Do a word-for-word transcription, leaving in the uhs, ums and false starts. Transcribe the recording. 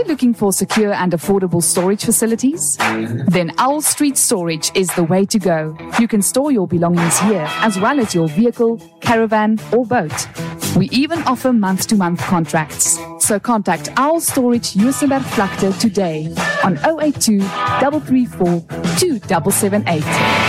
you looking for secure and affordable storage facilities? Then Owl Street Storage is the way to go. You can store your belongings here, as well as your vehicle, caravan, or boat. We even offer month-to-month contracts. So contact Owl Storage Juisenberg Vlakte today on zero eight two, three three four, two seven seven eight.